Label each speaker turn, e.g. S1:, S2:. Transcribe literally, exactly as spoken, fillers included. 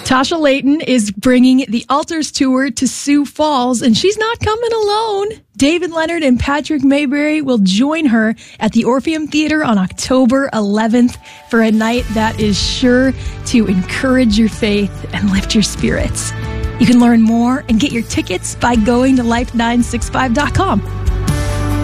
S1: Tasha Layton is bringing the Altars Tour to Sioux Falls, and she's not coming alone. David Leonard and Patrick Mayberry will join her at the Orpheum Theater on October eleventh for a night that is sure to encourage your faith and lift your spirits. You can learn more and get your tickets by going to life nine six five dot com.